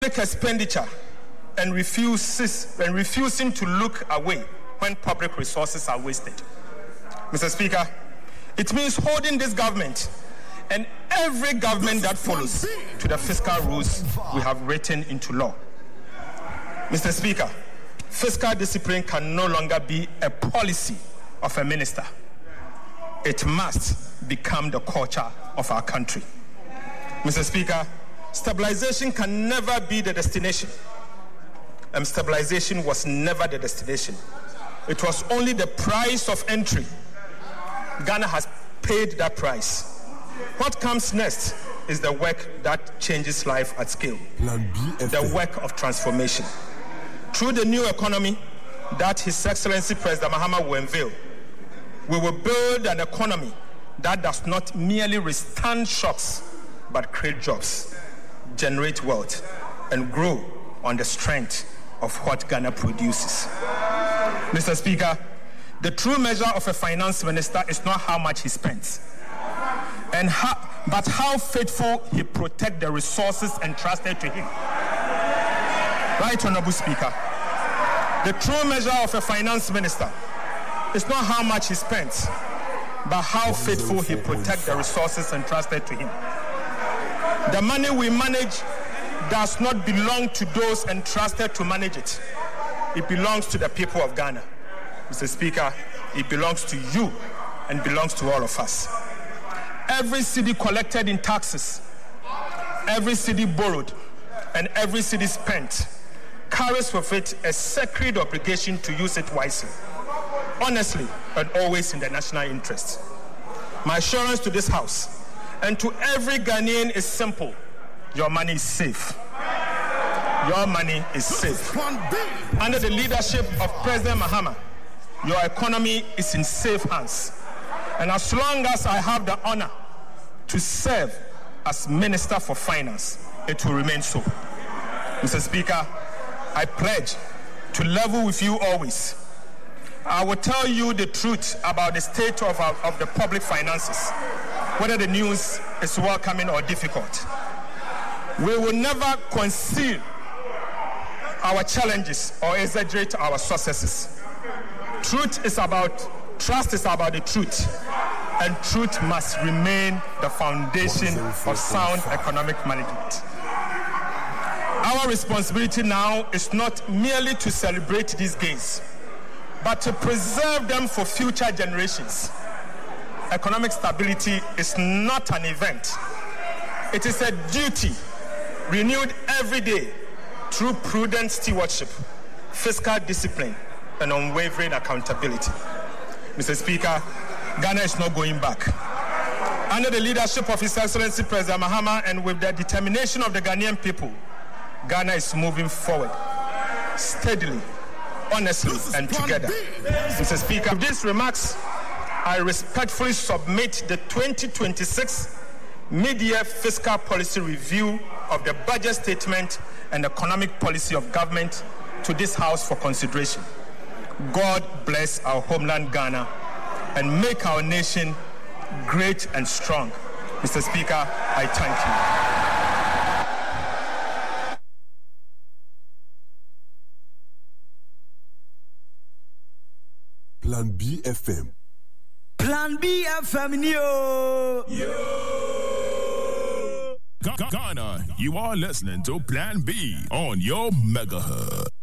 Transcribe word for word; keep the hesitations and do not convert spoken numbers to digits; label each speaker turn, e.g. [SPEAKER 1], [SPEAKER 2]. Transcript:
[SPEAKER 1] expenditure and refuses and refusing to look away when public resources are wasted. Mister Speaker, it means holding this government and every government that follows to the fiscal rules we have written into law. Mister Speaker, fiscal discipline can no longer be a policy of a minister. It must become the culture of our country. Mister Speaker, stabilization can never be the destination. And stabilization was never the destination. It was only the price of entry. Ghana has paid that price. What comes next is the work that changes life at scale. The work of transformation. Through the new economy that His Excellency President Mahama will unveil, we will build an economy that does not merely withstand shocks, but create jobs, generate wealth, and grow on the strength of what Ghana produces. Mister Speaker, the true measure of a finance minister is not how much he spends, and how, but how faithful he protects the resources entrusted to him. Right, Honorable Speaker, the true measure of a finance minister is not how much he spends, but how faithful he protects the resources entrusted to him. The money we manage does not belong to those entrusted to manage it. It belongs to the people of Ghana. Mister Speaker, it belongs to you and belongs to all of us. Every cedi collected in taxes, every cedi borrowed, and every cedi spent carries with it a sacred obligation to use it wisely, honestly, and always in the national interest. My assurance to this House and to every Ghanaian is simple. Your money is safe. Your money is safe. Under the leadership of President Mahama, your economy is in safe hands. And as long as I have the honor to serve as Minister for Finance, it will remain so. Mister Speaker, I pledge to level with you always. I will tell you the truth about the state of, our, of the public finances, whether the news is welcoming or difficult. We will never conceal our challenges or exaggerate our successes. Truth is about, trust is about the truth, and truth must remain the foundation of sound economic management. Our responsibility now is not merely to celebrate these gains, but to preserve them for future generations. Economic stability is not an event. It is a duty renewed every day through prudent stewardship, fiscal discipline, and unwavering accountability. Mister Speaker, Ghana is not going back. Under the leadership of His Excellency President Mahama and with the determination of the Ghanaian people, Ghana is moving forward steadily, honestly, and together. Mister Speaker, with these remarks, I respectfully submit the twenty twenty-six mid-year fiscal policy review of the budget statement and economic policy of government to this House for consideration. God bless our homeland Ghana and make our nation great and strong. Mister Speaker, I thank
[SPEAKER 2] you. Plan B F M.
[SPEAKER 3] Plan B F M, yo!
[SPEAKER 2] Yo! Ghana, you are listening to Plan B on your megahertz.